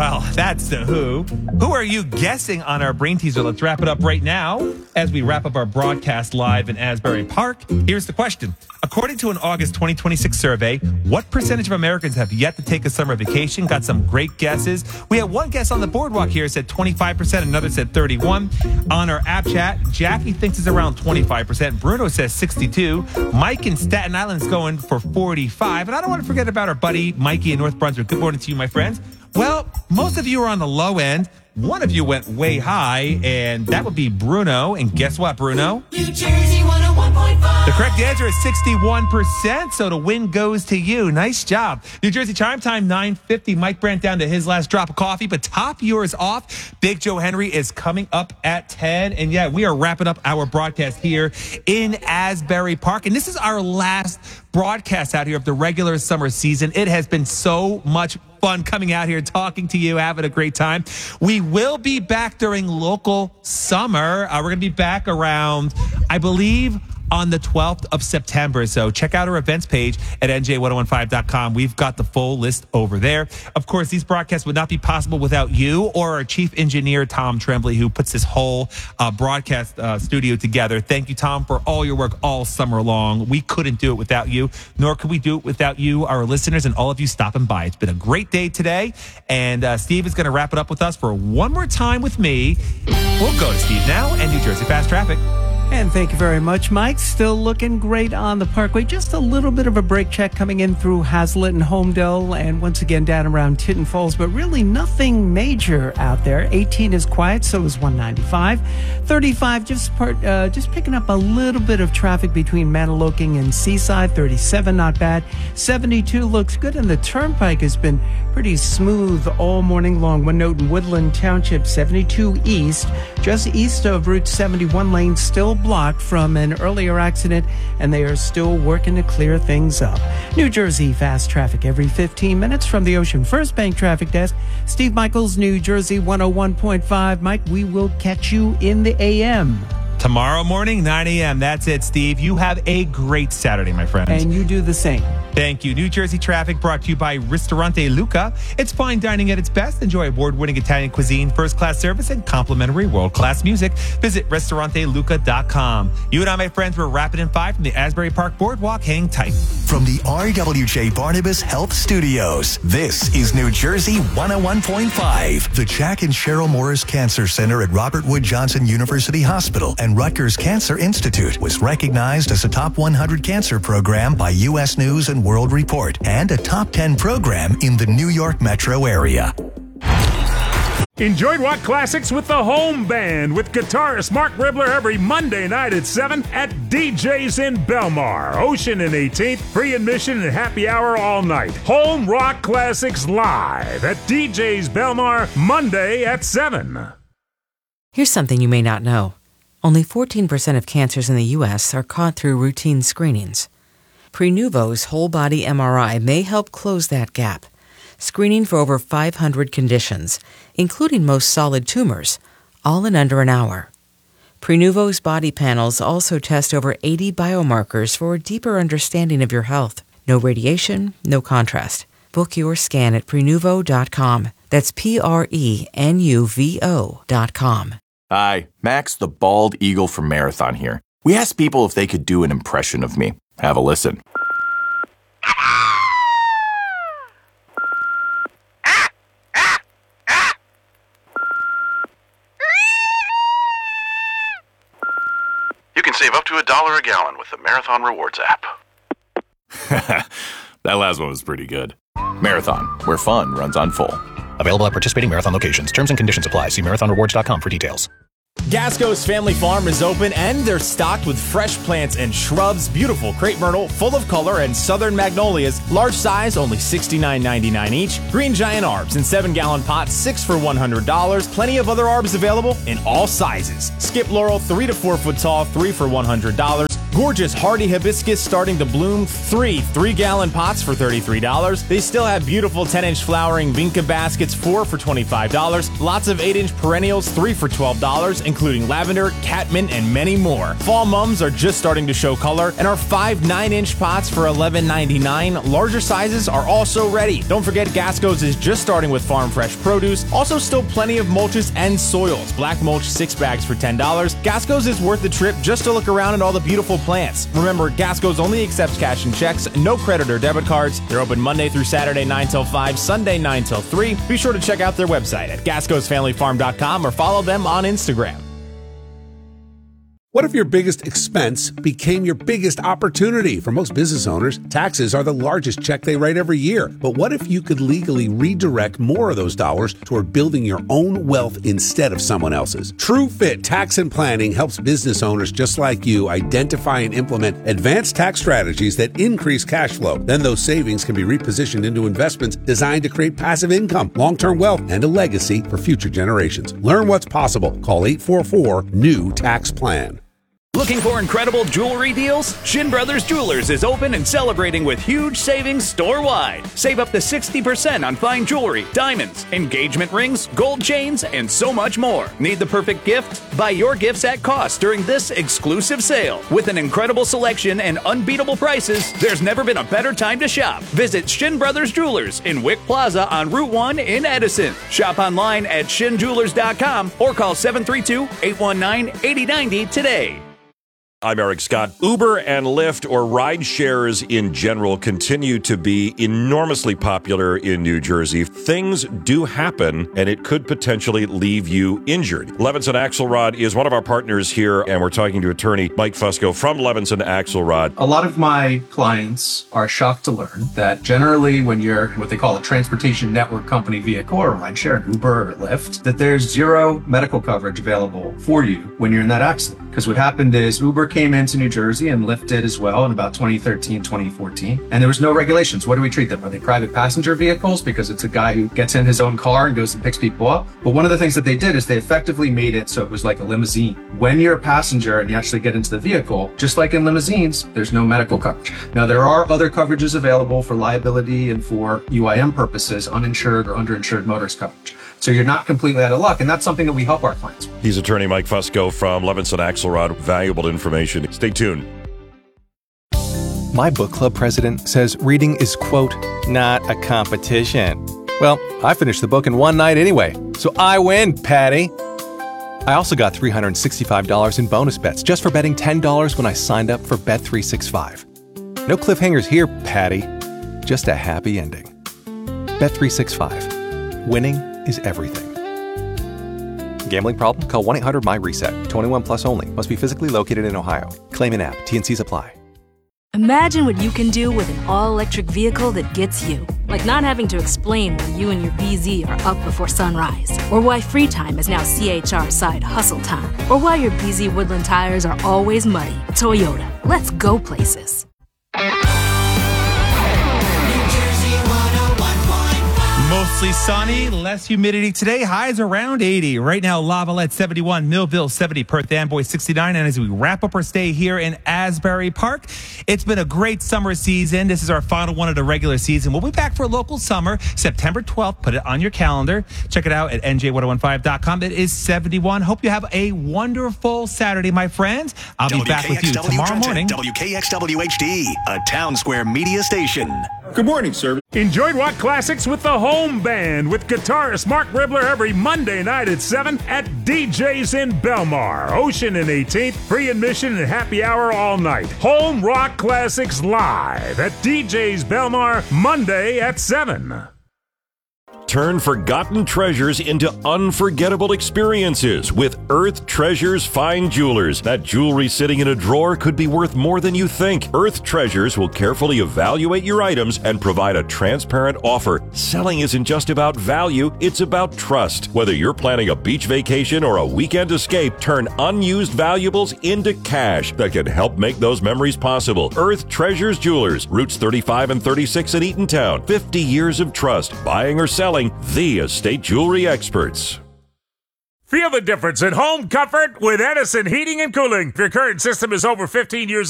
Well, that's the Who. Who are you guessing on our brain teaser? Let's wrap it up right now as we wrap up our broadcast live in Asbury Park. Here's the question. According to an August 2026 survey, what percentage of Americans have yet to take a summer vacation? Got some great guesses. We had one guess on the boardwalk here said 25%, another said 31%. On our app chat, Jackie thinks it's around 25%. Bruno says 62%. Mike in Staten Island's going for 45%. And I don't want to forget about our buddy Mikey in North Brunswick. Good morning to you, my friends. Well, most of you are on the low end. One of you went way high, and that would be Bruno. And guess what, Bruno? New Jersey 101.5. The correct answer is 61%, so the win goes to you. Nice job. New Jersey Chime Time, 9:50. Mike Brandt down to his last drop of coffee, but top yours off. Big Joe Henry is coming up at 10. And yeah, we are wrapping up our broadcast here in Asbury Park. And this is our last broadcast out here of the regular summer season. It has been so much fun coming out here, talking to you, having a great time. We will be back during local summer. We're going to be back around, I believe, on the 12th of September. So check out our events page at nj1015.com. We've got the full list over there. Of course, these broadcasts would not be possible without you or our chief engineer, Tom Tremblay, who puts this whole broadcast studio together. Thank you, Tom, for all your work all summer long. We couldn't do it without you, nor could we do it without you, our listeners, and all of you stopping by. It's been a great day today, and Steve is going to wrap it up with us for one more time with me. We'll go to Steve now and New Jersey Fast Traffic. And thank you very much, Mike. Still looking great on the Parkway. Just a little bit of a brake check coming in through Hazlitt and Homedale, and once again down around Tinton Falls, but really nothing major out there. 18 is quiet, so is 195. 35 just picking up a little bit of traffic between Mantoloking and Seaside. 37 not bad. 72 looks good, and the Turnpike has been pretty smooth all morning long. One note in Woodland Township, 72 east, just east of Route 71 lane, still blocked from an earlier accident, and they are still working to clear things up. New Jersey Fast Traffic every 15 minutes from the Ocean First Bank Traffic Desk. Steve Michaels, New Jersey 101.5. Mike, we will catch you in the AM. Tomorrow morning, 9 a.m. That's it, Steve. You have a great Saturday, my friends. And you do the same. Thank you. New Jersey Traffic brought to you by Ristorante Luca. It's fine dining at its best. Enjoy award-winning Italian cuisine, first-class service, and complimentary world-class music. Visit restauranteluca.com. You and I, my friends, we're wrapping in 5 from the Asbury Park Boardwalk. Hang tight. From the RWJ Barnabas Health Studios, this is New Jersey 101.5. The Jack and Cheryl Morris Cancer Center at Robert Wood Johnson University Hospital and Rutgers Cancer Institute was recognized as a top 100 cancer program by U.S. News and World Report and a top 10 program in the New York metro area. Enjoy Rock Classics with the Home Band with guitarist Mark Ribler every Monday night at 7 at DJ's in Belmar. Ocean and 18th, free admission and happy hour all night. Home Rock Classics live at DJ's Belmar Monday at 7. Here's something you may not know. Only 14% of cancers in the U.S. are caught through routine screenings. Prenuvo's whole-body MRI may help close that gap, screening for over 500 conditions, including most solid tumors, all in under an hour. Prenuvo's body panels also test over 80 biomarkers for a deeper understanding of your health. No radiation, no contrast. Book your scan at Prenuvo.com. That's Prenuvo.com. Hi, Max the Bald Eagle from Marathon here. We asked people if they could do an impression of me. Have a listen. You can save up to $1 a gallon with the Marathon Rewards app. That last one was pretty good. Marathon, where fun runs on full. Available at participating Marathon locations. Terms and conditions apply. See marathonrewards.com for details. Gasco's Family Farm is open and they're stocked with fresh plants and shrubs, beautiful crepe myrtle, full of color, and southern magnolias, large size, only $69.99 each, green giant arbs in 7-gallon pots, 6 for $100, plenty of other arbs available in all sizes. Skip laurel, 3 to 4 foot tall, 3 for $100. Gorgeous hardy hibiscus starting to bloom. 3-gallon pots for $33. They still have beautiful 10-inch flowering vinca baskets, 4 for $25. Lots of 8-inch perennials, 3 for $12, including lavender, catmint, and many more. Fall mums are just starting to show color, and our 5 9-inch pots for $11.99. Larger sizes are also ready. Don't forget Gasco's is just starting with farm fresh produce. Also still plenty of mulches and soils. Black mulch 6 bags for $10. Gasco's is worth the trip just to look around at all the beautiful plants. Remember, Gasco's only accepts cash and checks, no credit or debit cards. They're open Monday through Saturday 9 till 5, Sunday 9 till 3. Be sure to check out their website at gascosfamilyfarm.com or follow them on Instagram. What if your biggest expense became your biggest opportunity? For most business owners, taxes are the largest check they write every year. But what if you could legally redirect more of those dollars toward building your own wealth instead of someone else's? TrueFit Tax and Planning helps business owners just like you identify and implement advanced tax strategies that increase cash flow. Then those savings can be repositioned into investments designed to create passive income, long-term wealth, and a legacy for future generations. Learn what's possible. Call 844-NEW-TAX-PLAN. Looking for incredible jewelry deals? Shin Brothers Jewelers is open and celebrating with huge savings store-wide. Save up to 60% on fine jewelry, diamonds, engagement rings, gold chains, and so much more. Need the perfect gift? Buy your gifts at cost during this exclusive sale. With an incredible selection and unbeatable prices, there's never been a better time to shop. Visit Shin Brothers Jewelers in Wick Plaza on Route 1 in Edison. Shop online at shinjewelers.com or call 732-819-8090 today. I'm Eric Scott. Uber and Lyft, or ride shares in general, continue to be enormously popular in New Jersey. Things do happen, and it could potentially leave you injured. Levinson Axelrod is one of our partners here, and we're talking to attorney Mike Fusco from Levinson Axelrod. A lot of my clients are shocked to learn that generally when you're what they call a transportation network company vehicle or rideshare, Uber or Lyft, that there's zero medical coverage available for you when you're in that accident. Because what happened is Uber came into New Jersey and Lyft did as well in about 2013, 2014. And there was no regulations. What do we treat them? Are they private passenger vehicles? Because it's a guy who gets in his own car and goes and picks people up. But one of the things that they did is they effectively made it so it was like a limousine. When you're a passenger and you actually get into the vehicle, just like in limousines, there's no medical coverage. Now, there are other coverages available for liability and for UIM purposes, uninsured or underinsured motorist coverage. So you're not completely out of luck, and that's something that we help our clients with. He's attorney Mike Fusco from Levinson Axelrod. Valuable information. Stay tuned. My book club president says reading is, quote, not a competition. Well, I finished the book in one night anyway, so I win, Patty. I also got $365 in bonus bets just for betting $10 when I signed up for Bet365. No cliffhangers here, Patty. Just a happy ending. Bet365. Winning is everything. Gambling problem? Call 1-800-MY-RESET. 21 plus only. Must be physically located in Ohio. Claim in app. T&Cs apply. Imagine what you can do with an all-electric vehicle that gets you. Like not having to explain why you and your BZ are up before sunrise. Or why free time is now CHR side hustle time. Or why your BZ Woodland tires are always muddy. Toyota. Let's go places. Mostly sunny, less humidity today. Highs around 80. Right now, Lavalette 71, Millville 70, Perth Amboy 69. And as we wrap up our stay here in Asbury Park, it's been a great summer season. This is our final one of the regular season. We'll be back for a local summer, September 12th. Put it on your calendar. Check it out at NJ1015.com. It is 71. Hope you have a wonderful Saturday, my friends. I'll be back with you tomorrow morning. WKXWHD, a Town Square media station. Good morning, sir. Enjoyed What Classics with the Home Band with guitarist Mark Ribbler every Monday night at 7 at DJ's in Belmar. Ocean and 18th, free admission and happy hour all night. Home Rock Classics live at DJ's Belmar Monday at 7. Turn forgotten treasures into unforgettable experiences with Earth Treasures Fine Jewelers. That jewelry sitting in a drawer could be worth more than you think. Earth Treasures will carefully evaluate your items and provide a transparent offer. Selling isn't just about value, it's about trust. Whether you're planning a beach vacation or a weekend escape, turn unused valuables into cash that can help make those memories possible. Earth Treasures Jewelers, Routes 35 and 36 in Eatontown. 50 years of trust. Buying or selling, the estate jewelry experts. Feel the difference in home comfort with Edison Heating and Cooling. If your current system is over 15 years